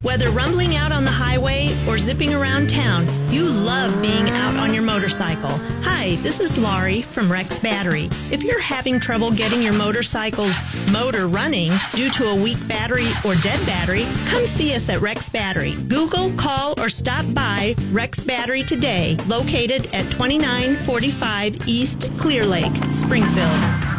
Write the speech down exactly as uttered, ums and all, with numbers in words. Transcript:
Whether rumbling out on the highway or zipping around town, you love being out on your motorcycle. Hi, this is Laurie from Rex Battery. If you're having trouble getting your motorcycle's motor running due to a weak battery or dead battery, come see us at Rex Battery. Google, call, or stop by Rex Battery today, located at twenty-nine forty-five East Clear Lake, Springfield.